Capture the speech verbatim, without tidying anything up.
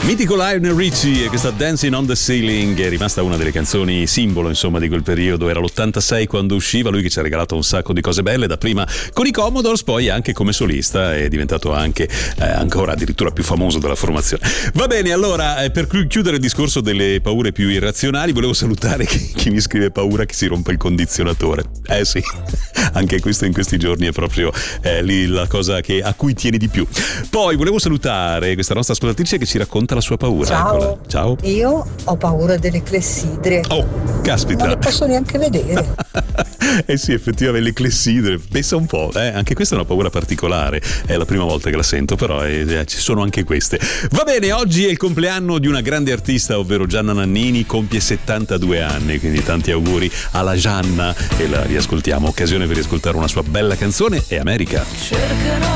Mitico Lionel Richie e questa Dancing on the Ceiling è rimasta una delle canzoni simbolo, insomma, di quel periodo. Era l'ottantasei quando usciva, lui che ci ha regalato un sacco di cose belle, da prima con i Commodores, poi anche come solista è diventato anche eh, ancora addirittura più famoso della formazione. Va bene, allora eh, per chiudere il discorso delle paure più irrazionali, volevo salutare chi, chi mi scrive paura che si rompa il condizionatore. Eh sì, anche questo in questi giorni è proprio eh, lì la cosa che, a cui tieni di più. Poi volevo salutare questa nostra ascoltatrice che ci racconta la sua paura. Ciao. Eccola. Ciao. Io ho paura delle clessidre. Oh, caspita. Non le posso neanche vedere. Eh sì, effettivamente le clessidre, pensa un po', eh? Anche questa è una paura particolare, è la prima volta che la sento, però eh, ci sono anche queste. Va bene, oggi è il compleanno di una grande artista, ovvero Gianna Nannini, compie settantadue anni, quindi tanti auguri alla Gianna e la riascoltiamo, occasione per riascoltare una sua bella canzone, è America.